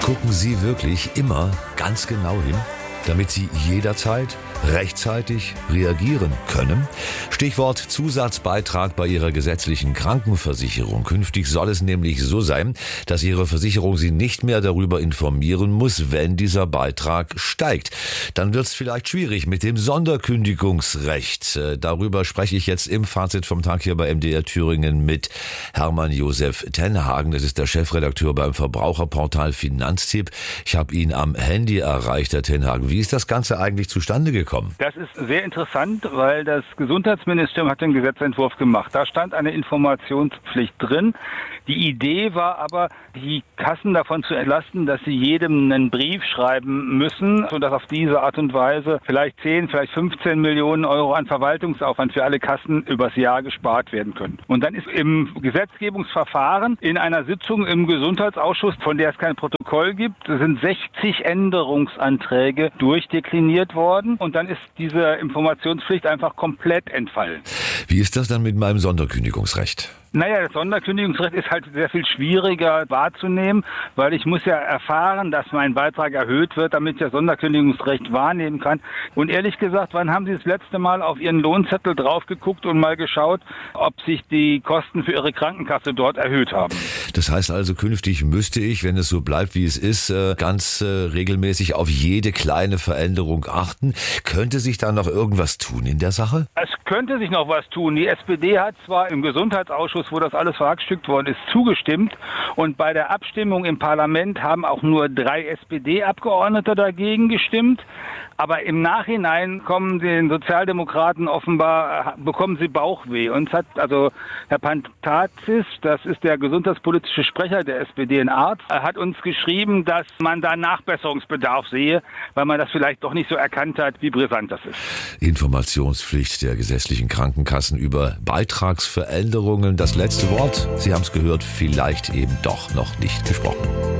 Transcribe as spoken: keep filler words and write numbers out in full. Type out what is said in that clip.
Gucken Sie wirklich immer ganz genau hin, damit Sie jederzeit rechtzeitig reagieren können? Stichwort Zusatzbeitrag bei Ihrer gesetzlichen Krankenversicherung. Künftig soll es nämlich so sein, dass Ihre Versicherung Sie nicht mehr darüber informieren muss, wenn dieser Beitrag steigt. Dann wird es vielleicht schwierig mit dem Sonderkündigungsrecht. Darüber spreche ich jetzt im Fazit vom Tag hier bei M D R Thüringen mit Hermann Josef Tenhagen. Das ist der Chefredakteur beim Verbraucherportal Finanztipp. Ich habe ihn am Handy erreicht, Herr Tenhagen. Wie ist das Ganze eigentlich zustande gekommen? Das ist sehr interessant, weil das Gesundheitsministerium hat den Gesetzentwurf gemacht. Da stand eine Informationspflicht drin. Die Idee war aber, die Kassen davon zu entlasten, dass sie jedem einen Brief schreiben müssen, sodass auf diese Art und Weise vielleicht zehn, vielleicht fünfzehn Millionen Euro an Verwaltungsaufwand für alle Kassen übers Jahr gespart werden können. Und dann ist im Gesetzgebungsverfahren in einer Sitzung im Gesundheitsausschuss, von der es kein Protokoll gibt, sind sechzig Änderungsanträge durchdekliniert worden und dann ist diese Informationspflicht einfach komplett entfallen. Wie ist das dann mit meinem Sonderkündigungsrecht? Naja, das Sonderkündigungsrecht ist halt sehr viel schwieriger wahrzunehmen, weil ich muss ja erfahren, dass mein Beitrag erhöht wird, damit ich das Sonderkündigungsrecht wahrnehmen kann. Und ehrlich gesagt, wann haben Sie das letzte Mal auf Ihren Lohnzettel drauf geguckt und mal geschaut, ob sich die Kosten für Ihre Krankenkasse dort erhöht haben? Das heißt also, künftig müsste ich, wenn es so bleibt, wie es ist, ganz regelmäßig auf jede kleine Veränderung achten. Könnte sich da noch irgendwas tun in der Sache? Es könnte sich noch was tun. Die S P D hat zwar im Gesundheitsausschuss, wo das alles verhackstückt worden ist, zugestimmt. Und bei der Abstimmung im Parlament haben auch nur drei S P D-Abgeordnete dagegen gestimmt. Aber im Nachhinein kommen den Sozialdemokraten offenbar, bekommen sie Bauchweh. Und es hat also Herr Pantazis, das ist der gesundheitspolitische Sprecher der S P D, ein Arzt, hat uns geschrieben, dass man da Nachbesserungsbedarf sehe, weil man das vielleicht doch nicht so erkannt hat, wie brisant das ist. Informationspflicht der gesetzlichen Krankenkassen über Beitragsveränderungen. Das letzte Wort, Sie haben es gehört, vielleicht eben doch noch nicht gesprochen.